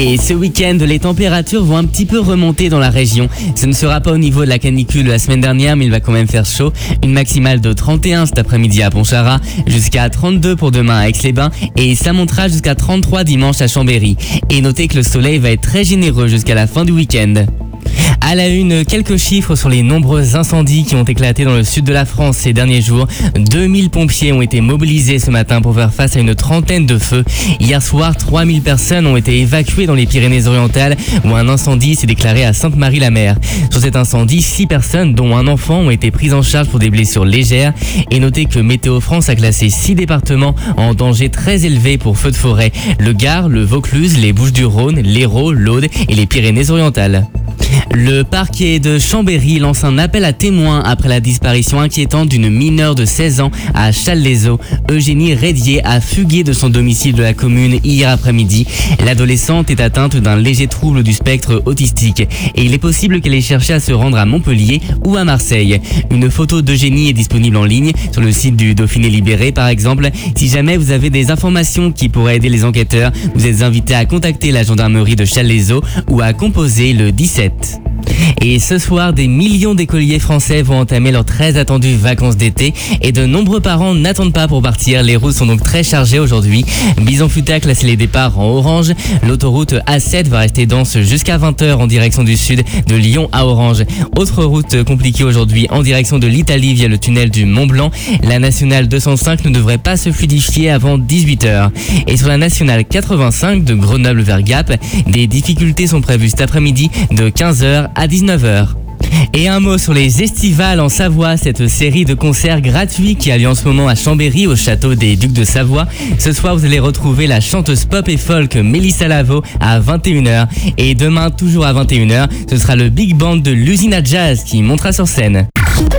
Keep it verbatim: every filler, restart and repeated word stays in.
Et ce week-end, les températures vont un petit peu remonter dans la région. Ce ne sera pas au niveau de la canicule de la semaine dernière, mais il va quand même faire chaud. Une maximale de trente et un cet après-midi à Pontcharrat, jusqu'à trente-deux pour demain à Aix-les-Bains, et ça montera jusqu'à trente-trois dimanche à Chambéry. Et notez que le soleil va être très généreux jusqu'à la fin du week-end. À la une, quelques chiffres sur les nombreux incendies qui ont éclaté dans le sud de la France ces derniers jours. deux mille pompiers ont été mobilisés ce matin pour faire face à une trentaine de feux. Hier soir, trois mille personnes ont été évacuées dans les Pyrénées-Orientales où un incendie s'est déclaré à Sainte-Marie-la-Mer. Sur cet incendie, six personnes, dont un enfant, ont été prises en charge pour des blessures légères. Et notez que Météo France a classé six départements en danger très élevé pour feux de forêt. Le Gard, le Vaucluse, les Bouches-du-Rhône, l'Hérault, l'Aude et les Pyrénées-Orientales. Le parquet de Chambéry lance un appel à témoins après la disparition inquiétante d'une mineure de seize ans à Challes-les-Eaux. Eugénie Rédier a fugué de son domicile de la commune hier après-midi. L'adolescente est atteinte d'un léger trouble du spectre autistique et il est possible qu'elle ait cherché à se rendre à Montpellier ou à Marseille. Une photo d'Eugénie est disponible en ligne sur le site du Dauphiné Libéré par exemple. Si jamais vous avez des informations qui pourraient aider les enquêteurs, vous êtes invité à contacter la gendarmerie de Challes-les-Eaux ou à composer le dix-sept. Et ce soir, des millions d'écoliers français vont entamer leurs très attendues vacances d'été et de nombreux parents n'attendent pas pour partir. Les routes sont donc très chargées aujourd'hui. Bison-Futé a classé les départs en orange. L'autoroute A sept va rester dense jusqu'à vingt heures en direction du sud de Lyon à Orange. Autre route compliquée aujourd'hui en direction de l'Italie via le tunnel du Mont-Blanc. La nationale deux cent cinq ne devrait pas se fluidifier avant dix-huit heures. Et sur la nationale quatre-vingt-cinq de Grenoble vers Gap, des difficultés sont prévues cet après-midi de quinze heures à dix-neuf heures. Et un mot sur les estivales en Savoie, cette série de concerts gratuits qui a lieu en ce moment à Chambéry au château des Ducs de Savoie. Ce soir, vous allez retrouver la chanteuse pop et folk Mélissa Lavo à vingt et une heures. Et demain, toujours à vingt et une heures, ce sera le Big Band de l'Usine à Jazz qui montera sur scène.